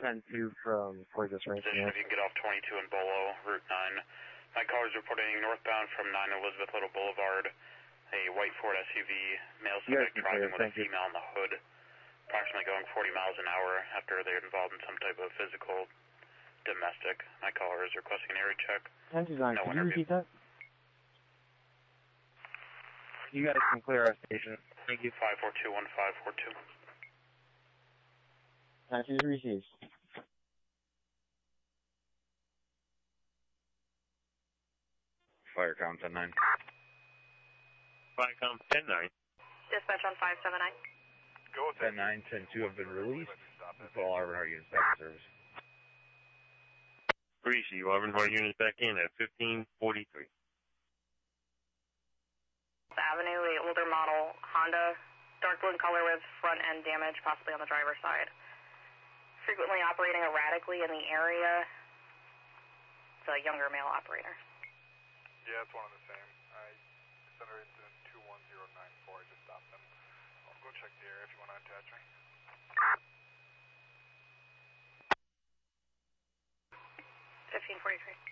10-2 from Fortress Ranch. Position if you can get off 22 in Bolo, Route 9. My caller is reporting northbound from 9 Elizabeth Little Boulevard, a white Ford SUV, male subject driving with a female in the hood, approximately going 40 miles an hour after they're involved in some type of physical domestic. My caller is requesting an area check. 10-2, could you repeat that? You guys can clear our station. Thank you. 542-1542. 10-2 received. Firecom 10-9. Firecom 10-9. Dispatch on 579. Go 10-9, 10-2 have been released. Call Auburn Hart Units back in service. Receive Auburn Hart Units back in at 1543. Avenue, a older model Honda, dark blue in color with front end damage, possibly on the driver's side. Frequently operating erratically in the area. It's a younger male operator. Yeah, it's one of the same. I center incident 21094. I just stopped them. I'll go check the area if you want to attach me. 1543.